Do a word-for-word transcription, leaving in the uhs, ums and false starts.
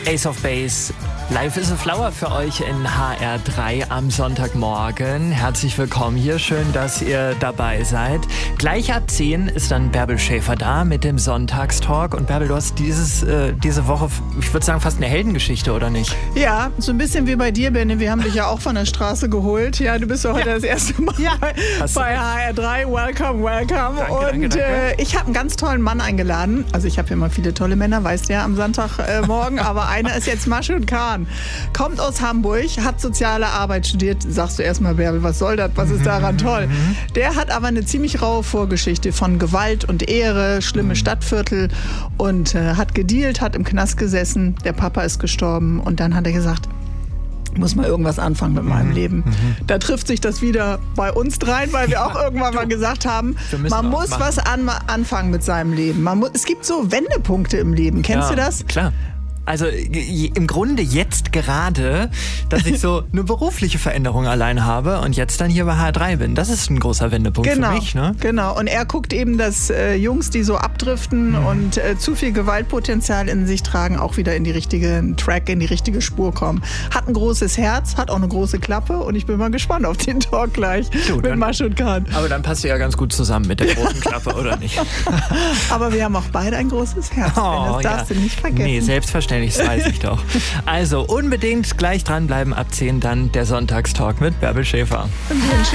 Ace of Base. Life is a Flower für euch in H R drei am Sonntagmorgen. Herzlich willkommen hier. Schön, dass ihr dabei seid. Gleich ab zehn ist dann Bärbel Schäfer da mit dem Sonntagstalk. Und Bärbel, du hast dieses, äh, diese Woche, ich würde sagen, fast eine Heldengeschichte, oder nicht? Ja, so ein bisschen wie bei dir, Benny. Wir haben dich ja auch von der Straße geholt. Ja, du bist ja heute ja. das erste Mal ja. bei, bei H R drei. Welcome, welcome. Danke, Und danke, danke. Äh, ich habe einen ganz tollen Mann eingeladen. Also ich habe ja immer viele tolle Männer, weißt du ja, am Sonntagmorgen. Äh, aber einer ist jetzt Maschud Khan. Kommt aus Hamburg, hat soziale Arbeit studiert. Sagst du erstmal, Bärbel, was soll das? Was ist daran toll? Der hat aber eine ziemlich raue Vorgeschichte von Gewalt und Ehre, schlimme Stadtviertel und äh, hat gedealt, hat im Knast gesessen. Der Papa ist gestorben und dann hat er gesagt, ich muss mal irgendwas anfangen mit meinem Leben. Mhm. Da trifft sich das wieder bei uns dreien, weil wir auch irgendwann mal gesagt haben, man muss was an, anfangen mit seinem Leben. Man muss, es gibt so Wendepunkte im Leben. Kennst ja, du das? Klar. Also im Grunde jetzt gerade, dass ich so eine berufliche Veränderung allein habe und jetzt dann hier bei H R drei bin. Das ist ein großer Wendepunkt genau, für mich. Ne? Genau. Und er guckt eben, dass äh, Jungs, die so abdriften mhm. und äh, zu viel Gewaltpotenzial in sich tragen, auch wieder in die richtige Track, in die richtige Spur kommen. Hat ein großes Herz, hat auch eine große Klappe und ich bin mal gespannt auf den Talk gleich du, mit Maschud Khan. Aber dann passt ihr ja ganz gut zusammen mit der großen Klappe, oder nicht? Aber wir haben auch beide ein großes Herz. Oh, das darfst ja. du nicht vergessen. Nee, selbstverständlich. Das weiß ich doch. Also unbedingt gleich dranbleiben, ab zehn dann der Sonntagstalk mit Bärbel Schäfer.